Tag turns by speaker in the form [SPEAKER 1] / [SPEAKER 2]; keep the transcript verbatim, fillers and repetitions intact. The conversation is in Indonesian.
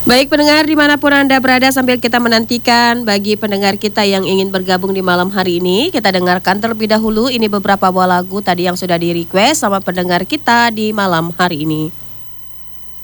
[SPEAKER 1] Baik pendengar dimanapun Anda berada, sambil kita menantikan bagi pendengar kita yang ingin bergabung di malam hari ini, kita dengarkan terlebih dahulu ini beberapa buah lagu tadi yang sudah di request sama pendengar kita di malam hari ini.